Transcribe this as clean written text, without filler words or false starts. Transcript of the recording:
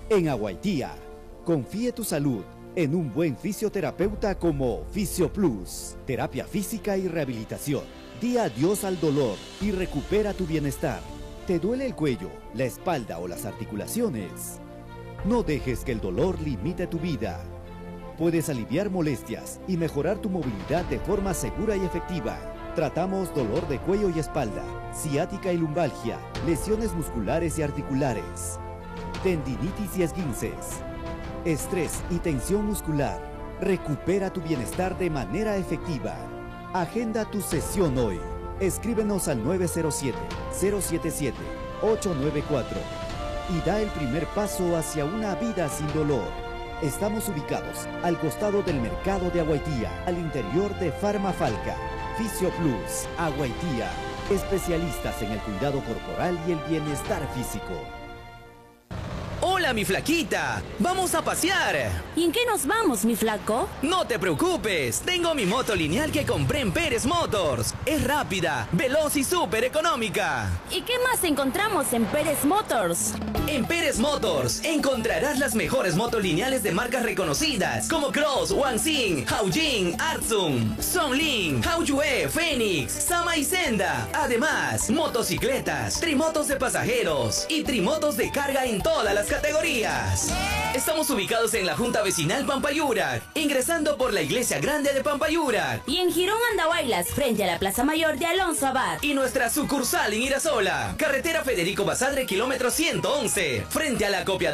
En Aguaitía, confíe tu salud en un buen fisioterapeuta como FisioPlus. Terapia física y rehabilitación. Di adiós al dolor y recupera tu bienestar. ¿Te duele el cuello, la espalda o las articulaciones? No dejes que el dolor limite tu vida. Puedes aliviar molestias y mejorar tu movilidad de forma segura y efectiva. Tratamos dolor de cuello y espalda, ciática y lumbalgia, lesiones musculares y articulares, tendinitis y esguinces, estrés y tensión muscular. Recupera tu bienestar de manera efectiva. Agenda tu sesión hoy. Escríbenos al 907-077-894 y da el primer paso hacia una vida sin dolor. Estamos ubicados al costado del mercado de Aguaitía, al interior de Farmafalca. FisioPlus, Aguaitía, especialistas en el cuidado corporal y el bienestar físico. ¡Hola, mi flaquita! ¡Vamos a pasear! ¿Y en qué nos vamos, mi flaco? No te preocupes, tengo mi moto lineal que compré en Pérez Motors. Es rápida, veloz y súper económica. ¿Y qué más encontramos en Pérez Motors? En Pérez Motors encontrarás las mejores motos lineales de marcas reconocidas como Cross, Wanxin, Haojin, Artsum, Songlin, Haoyue, Phoenix, Sama y Senda. Además, motocicletas, trimotos de pasajeros y trimotos de carga en todas las categorías. Estamos ubicados en la Junta Vecinal Pampayurac, ingresando por la Iglesia Grande de Pampayurac. Y en Girón Andahuaylas, frente a la Plaza Mayor de Alonso Abad. Y nuestra sucursal en Irasola, carretera Federico Basadre, kilómetro 111, frente a la copia